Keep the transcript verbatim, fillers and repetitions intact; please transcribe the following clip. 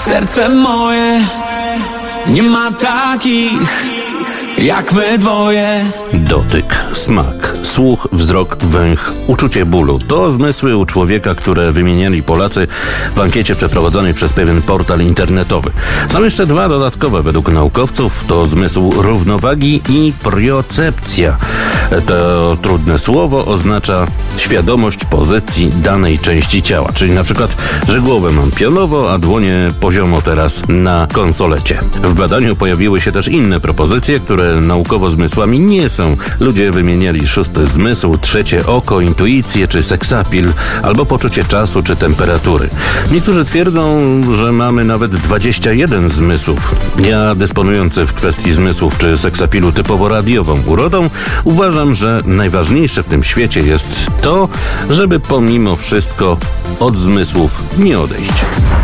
serce moje nie ma takich jak my dwoje. Dotyk, smak, słuch, wzrok, węch, uczucie bólu. To zmysły u człowieka, które wymieniali Polacy w ankiecie przeprowadzonej przez pewien portal internetowy. Są jeszcze dwa dodatkowe według naukowców. To zmysł równowagi i priocepcja. To trudne słowo oznacza świadomość pozycji danej części ciała. Czyli na przykład, że głowę mam pionowo, a dłonie poziomo teraz na konsolecie. W badaniu pojawiły się też inne propozycje, które naukowo zmysłami nie są. Ludzie wymieniali szósty zmysł, trzecie oko, intuicję czy seksapil, albo poczucie czasu czy temperatury. Niektórzy twierdzą, że mamy nawet dwadzieścia jeden zmysłów. Ja, dysponujący w kwestii zmysłów czy seksapilu typowo radiową urodą, uważam, że najważniejsze w tym świecie jest to, żeby pomimo wszystko od zmysłów nie odejść.